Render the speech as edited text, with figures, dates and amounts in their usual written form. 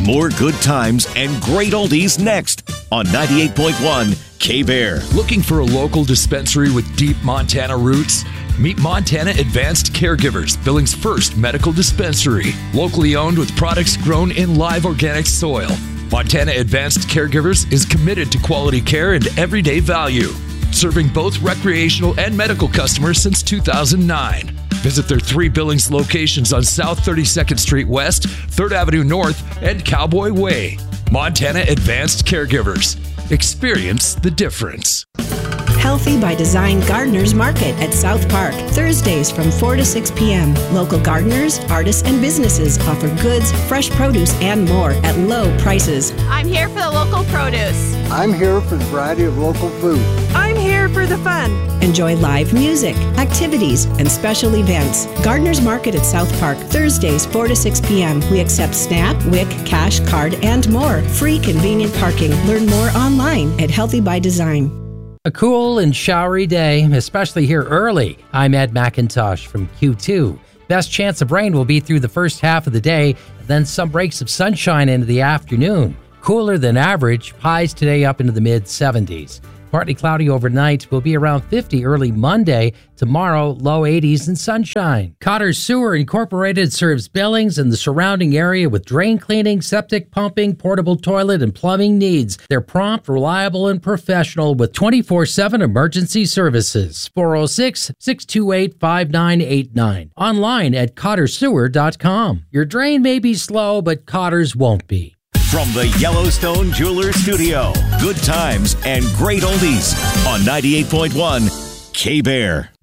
More good times and great oldies next on 98.1 K-Bear. Looking for a local dispensary with deep Montana roots? Meet Montana Advanced Caregivers, Billings' first medical dispensary. Locally owned with products grown in live organic soil. Montana Advanced Caregivers is committed to quality care and everyday value, serving both recreational and medical customers since 2009. Visit their 3 Billings locations on South 32nd Street West, 3rd Avenue North, and Cowboy Way. Montana Advanced Caregivers. Experience the difference. Healthy by Design Gardeners Market at South Park, Thursdays from 4 to 6 p.m. Local gardeners, artists, and businesses offer goods, fresh produce, and more at low prices. I'm here for the local produce. I'm here for the variety of local food. I'm here for the fun. Enjoy live music, activities, and special events. Gardeners Market at South Park, Thursdays 4 to 6 p.m. We accept SNAP, WIC, cash, card, and more. Free convenient parking. Learn more online at Healthy by Design. A cool and showery day, especially here early. I'm Ed McIntosh from Q2. Best chance of rain will be through the first half of the day, then some breaks of sunshine into the afternoon. Cooler than average, highs today up into the mid-70s. Partly cloudy overnight, will be around 50 early Monday. Tomorrow, low 80s and sunshine. Cotter Sewer Incorporated serves Billings and the surrounding area with drain cleaning, septic pumping, portable toilet, and plumbing needs. They're prompt, reliable, and professional with 24/7 emergency services. 406-628-5989. Online at cottersewer.com. Your drain may be slow, but Cotter's won't be. From the Yellowstone Jeweler Studio, good times and great oldies on 98.1 K-Bear.